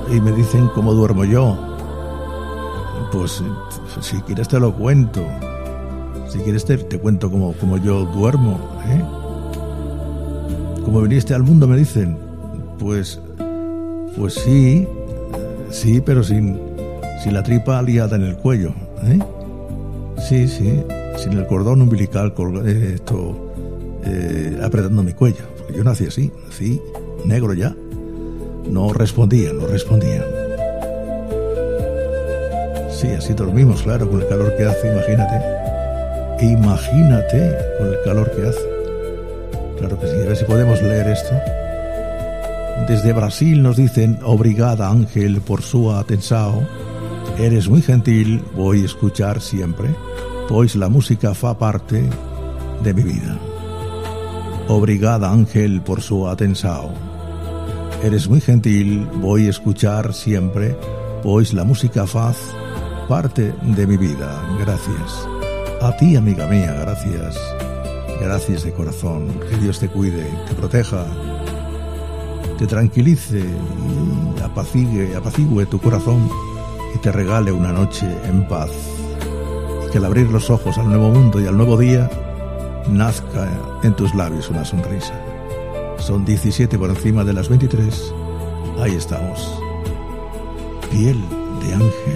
y me dicen cómo duermo yo. Pues si quieres te lo cuento. Si quieres te cuento cómo yo duermo, ¿eh? ¿Cómo viniste al mundo? Me dicen. Pues sí, pero sin la liada en el cuello, ¿eh? Sí, sin el cordón umbilical apretando mi cuello. Porque yo nací así, nací negro ya. No respondía. Sí, así dormimos, claro, con el calor que hace, imagínate con el calor que hace. Claro que sí. A ver si podemos leer esto. Desde Brasil nos dicen: obrigada, Ángel, por sua atenção. Eres muy gentil, voy a escuchar siempre, pois la música fa parte de mi vida. Obrigada, Ángel, por sua atenção. Eres muy gentil, voy a escuchar siempre, pois la música faz parte de mi vida. Gracias. A ti, amiga mía, gracias. Gracias de corazón. Que Dios te cuide, te proteja, te tranquilice y apacigüe tu corazón y te regale una noche en paz. Y que al abrir los ojos al nuevo mundo y al nuevo día, nazca en tus labios una sonrisa. Son 17 por encima de las 23. Ahí estamos. Piel de ángel.